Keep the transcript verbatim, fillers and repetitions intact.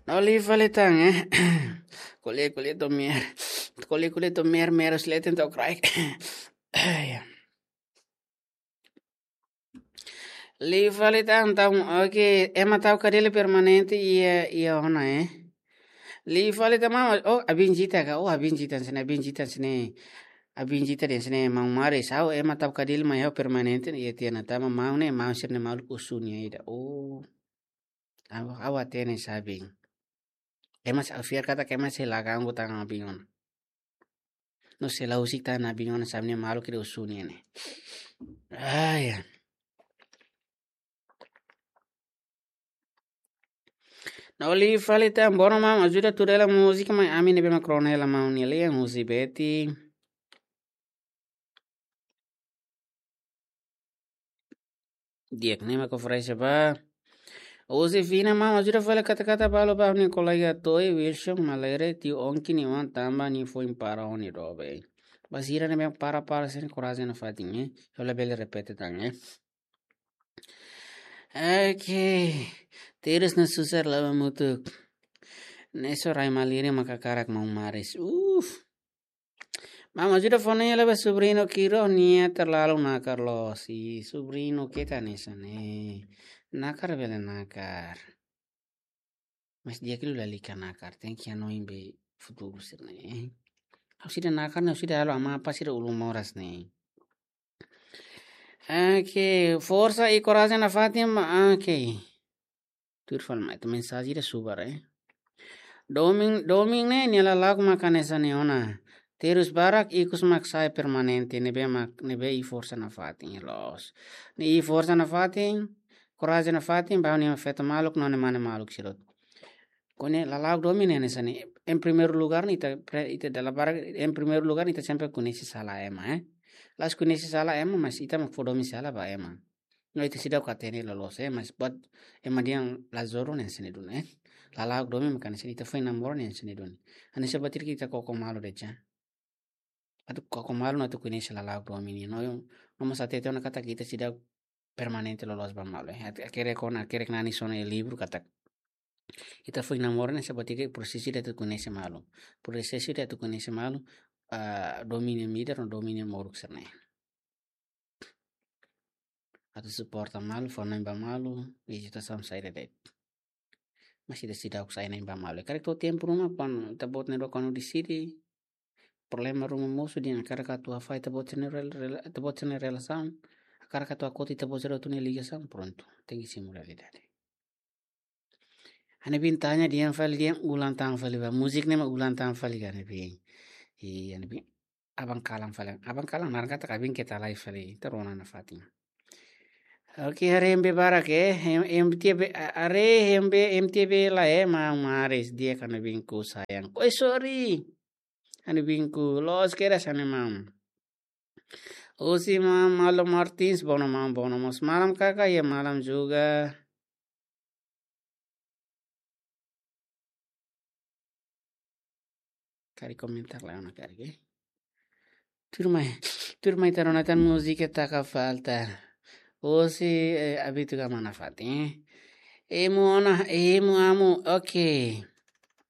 Oli valitang eh. Kulit kulit to mer. Kulit kulit to mer mer sleten to cry. Ya. Li valitang tau oke ema tau kadele permanente iya iya ona eh. Li valitang mama oh abin jita ka oh abin jita sene abin jita sene abin jita den sene mau mare sao ema tau kadele ma yo permanente iya tiana tama mau ne mau sene mau usunya ida oh awa awa tene sabing. Emas alfiar kata kemas se lagang butang abingon. No se la usita na abingon sabne malo kire usuni ne. Ay. No li falita bono mam ajuda turela musica ma amine be macronela ma unile musibeti. Diek ne ma ko fresh ba. Osi fina mam ajuda fala kata kata balo ba ni kolega toy wilsham malere ti onki ni wan tamba ni foi impara oni robe. Basira ne me para para sen coraje na fatinha. Eu le bele repete tangue. Okay. Terus na susar lava mutu. Neso rai malire makakarak mau maris. Uf. Mama sudah phone lava sobrino kiro nia terlalu nakar lo si sobrino kita nesa ne. Nakar bele nakar. Mas dia kilo lalika nakar. Thank you no imbe futuro sirne. Aku sudah nakar na sudah halo ama apa sih ulung moras ne. Okay, forza e coragem na Fátima. Okay. Turfal mai tu mensagem da subar eh. Doming doming ne ni lag makanesa ne ona. Terus barak ikus maksai permanente nebe mak nebe i forza na Fátima los. Ni i forza na Fátima, coragem na Fátima, ba ni feta maluk no ne mane maluk sirot. Kone la lag domine ne sani. En primer lugar ni ta ita dalla barak en primer lugar ni ta sempre kunisi sala ema eh. Las kunisi sala ema mas ita mak fodomi sala ba ema. No itu sidau katene lo los eh mas but ema diang la zoro nen sini dun eh. La lag domi makan sini ita foi namoro nen sini dun. Ani sebatir kita koko malu deja. Atu koko malu na tu kunisi la lag domi ni no yung no mas atete ona kata kita sidau permanente lo los ba malu eh. Akhirnya kona akhirnya nani sona el libro kata ita foi namoro nen sebatir prosesi da tu kunisi malu. Prosesi da tu kunisi malu uh, domini mider no domini moruk serne. Atau suporta malu, fona imba malu, visita sam saire det. Masih decida aku saya imba malu. Karek to tempo rumah pan tabot nero kanu di sini. Problema rumah musuh di akar katu afai tabot sene rel tabot sene relação. Akar katu akoti tabot sene tu liga sam pronto. Tengi simu realidade. Ane bin tanya dia fali dia ulang tang fali ba musik nema ulang tang fali kan bin. I ane bin abang kalang fali. Abang kalang nar kata kabin kita live fali terona na Fatima. Oke hari M B barak eh M T B are M B M T B lah eh mau maris dia karena bingku sayang. Oh sorry. Ane bingku los kira sana mam. Oh si mam malam Martins bono mam bono mas malam kakak ya malam juga. Kari komentar lah anak kari eh. Turmai turmai taronatan musik tak falta. Oh si eh, abis itu mana Fatih? Emu ona emu amu oke. Okay.